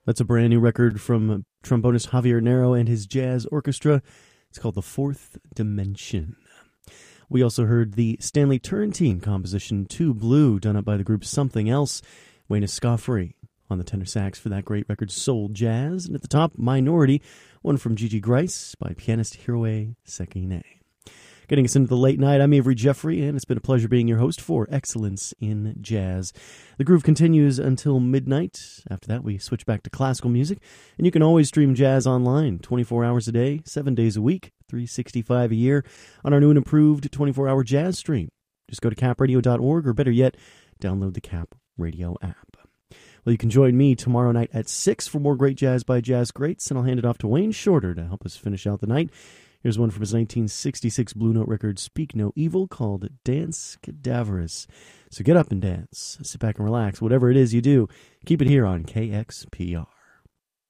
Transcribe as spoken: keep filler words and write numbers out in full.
That's a brand new record from trombonist Javier Nero and his jazz orchestra. It's called The Fourth Dimension. We also heard the Stanley Turrentine composition, Too Blue, done up by the group Something Else. Wayne Escoffery on the tenor sax for that great record, Soul Jazz. And at the top, Minority, one from Gigi Grice by pianist Hiroe Sekine. Getting us into the late night, I'm Avery Jeffrey, and it's been a pleasure being your host for Excellence in Jazz. The groove continues until midnight. After that, we switch back to classical music, and you can always stream jazz online twenty-four hours a day, seven days a week, three hundred sixty-five a year on our new and improved twenty-four hour jazz stream. Just go to cap radio dot org, or better yet, download the Cap Radio app. Well, you can join me tomorrow night at six for more great jazz by jazz greats, and I'll hand it off to Wayne Shorter to help us finish out the night. Here's one from his nineteen sixty-six Blue Note record, Speak No Evil, called Dance Cadaverous. So get up and dance. Sit back and relax. Whatever it is you do, keep it here on K X P R.